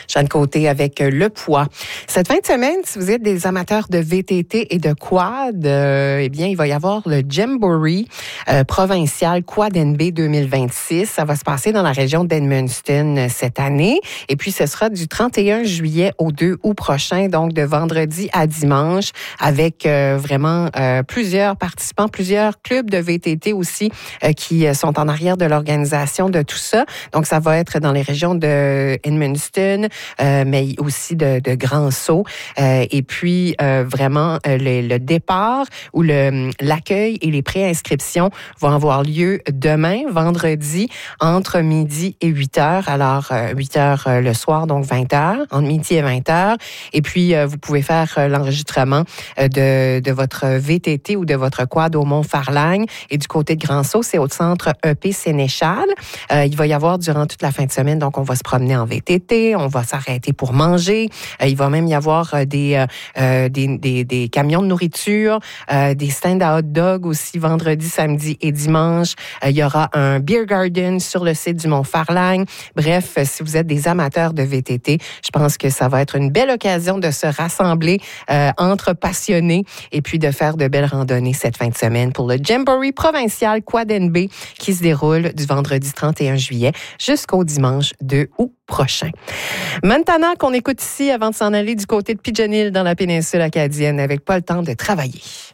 Jeanne Côté avec le poids. Cette fin de semaine, si vous êtes des amateurs de VTT et de quad, eh bien, il va y avoir le Jamboree provincial Quad NB 2026. Ça va se passer dans la région d'Edmundston cette année. Et puis, ce sera du 31 juillet au 2 août prochain, donc de vendredi à dimanche, avec vraiment plusieurs participants, plusieurs clubs de VTT aussi qui sont en arrière de l'organisation de tout ça. Donc, ça va être dans les régions de Edmundston, mais aussi de Grand-Sault. Et puis, vraiment, le départ ou l'accueil et les préinscriptions vont avoir lieu demain, vendredi, entre midi et 8 heures. Alors, 8 heures le soir, donc 20 heures, entre midi et 20 heures. Et puis, vous pouvez faire l'enregistrement de votre VTT ou de votre quad au Mont-Farlagne. Et du côté de Grand-Sault, c'est au centre EP Sénéchal. Il va y avoir durant toute la fin de semaine, donc on va se promener en VTT, on va s'arrêter pour manger. Il va même y avoir des camions de nourriture, des stands à hot dog aussi vendredi, samedi et dimanche. Il y aura un beer garden sur le site du Mont-Farlagne. Bref, si vous êtes des amateurs de VTT, je pense que ça va être une belle occasion de se rassembler entre passionnés et puis de faire de belles randonnées cette fin de semaine pour le Jamboree provincial Quad NB qui se déroule du vendredi 31 juillet jusqu'au dimanche 2 août prochain. Montana qu'on écoute ici avant de s'en aller du côté de Pigeon Hill dans la péninsule acadienne avec Pas le temps de travailler.